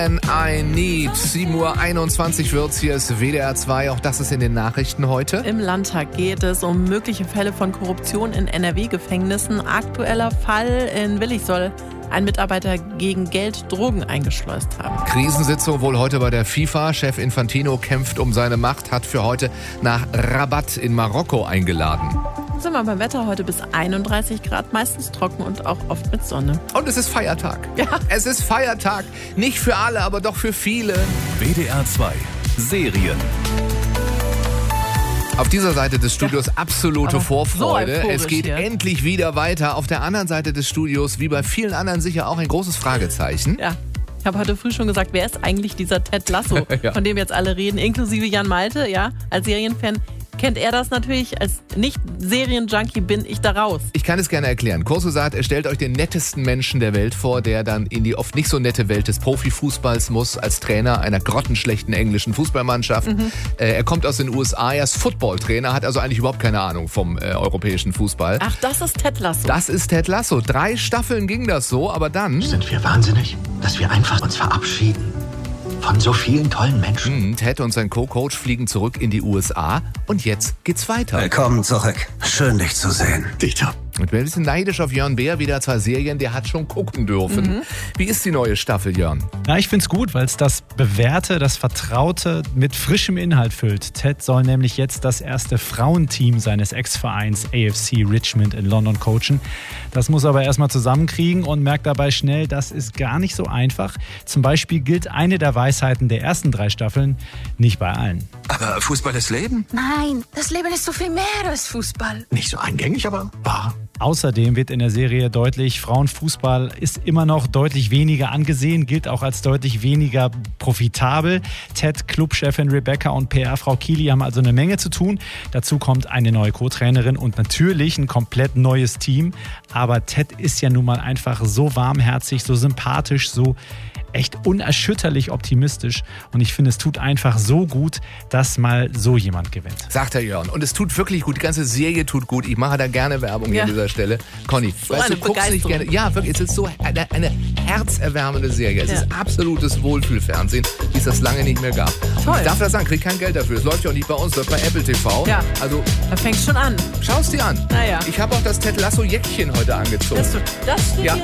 I need. 7:21 Uhr wird's. Hier ist WDR 2. Auch das ist in den Nachrichten heute. Im Landtag geht es um mögliche Fälle von Korruption in NRW-Gefängnissen. Aktueller Fall in Willich soll ein Mitarbeiter gegen Geld Drogen eingeschleust haben. Krisensitzung wohl heute bei der FIFA. Chef Infantino kämpft um seine Macht, hat für heute nach Rabat in Marokko eingeladen. Sind wir beim Wetter heute bis 31 Grad, meistens trocken und auch oft mit Sonne. Und es ist Feiertag. Ja. Es ist Feiertag. Nicht für alle, aber doch für viele. WDR 2 Serien. Auf dieser Seite des Studios absolute aber Vorfreude. so Es geht hier. endlich wieder weiter. Auf der anderen Seite des Studios, wie bei vielen anderen, sicher auch ein großes Fragezeichen. Ja. Ich habe heute früh schon gesagt, wer ist eigentlich dieser Ted Lasso, Ja. von dem jetzt alle reden, inklusive Jan Malte, ja, als Serienfan. Kennt er das natürlich? Als Nicht-Serien-Junkie bin ich da raus. Ich kann es gerne erklären. Corso sagt, er stellt euch den nettesten Menschen der Welt vor, der dann in die oft nicht so nette Welt des Profifußballs muss, als Trainer einer grottenschlechten englischen Fußballmannschaft. Er kommt aus den USA, er ist Footballtrainer, hat also eigentlich überhaupt keine Ahnung vom europäischen Fußball. Ach, das ist Ted Lasso. Das ist Ted Lasso. 3 Staffeln ging das so, aber dann... Sind wir wahnsinnig, dass wir einfach uns verabschieden von so vielen tollen Menschen? Ted und sein Co-Coach fliegen zurück in die USA und jetzt geht's weiter. Willkommen zurück. Schön, dich zu sehen. Dieter. Ich bin ein bisschen neidisch auf Jörn Beer, wieder 2 Serien, der hat schon gucken dürfen. Wie ist die neue Staffel, Jörn? Ja, ich find's gut, weil es das Bewährte, das Vertraute mit frischem Inhalt füllt. Ted soll nämlich jetzt das erste Frauenteam seines Ex-Vereins AFC Richmond in London coachen. Das muss er aber erstmal zusammenkriegen und merkt dabei schnell, das ist gar nicht so einfach. Zum Beispiel gilt eine der Weisheiten der ersten 3 Staffeln nicht bei allen. Aber Fußball ist Leben? Nein, das Leben ist so viel mehr als Fußball. Nicht so eingängig, aber wahr. Außerdem wird in der Serie deutlich, Frauenfußball ist immer noch deutlich weniger angesehen, gilt auch als deutlich weniger profitabel. Ted, Clubchefin Rebecca und PR-Frau Keely haben also eine Menge zu tun. Dazu kommt eine neue Co-Trainerin und natürlich ein komplett neues Team. Aber Ted ist ja nun mal einfach so warmherzig, so sympathisch, so echt unerschütterlich optimistisch. Und ich finde, es tut einfach so gut, dass mal so jemand gewinnt. Sagt der Jörn. Und es tut wirklich gut. Die ganze Serie tut gut. Ich mache da gerne Werbung hier an dieser Stelle. Conny, So weißt du, eine guckst nicht Begeisterung. gerne. Ja, wirklich, es ist so eine herzerwärmende Serie. Es Ja. ist absolutes Wohlfühlfernsehen, wie es das lange nicht mehr gab. Toll. Ich darf das sagen, krieg kein Geld dafür. Es läuft ja auch nicht bei uns, läuft bei Apple TV. Ja. Also, Da fängt's schon an. schau's dir an. Naja. Ich habe auch das Ted Lasso Jäckchen heute angezogen. Das steht Ja. hier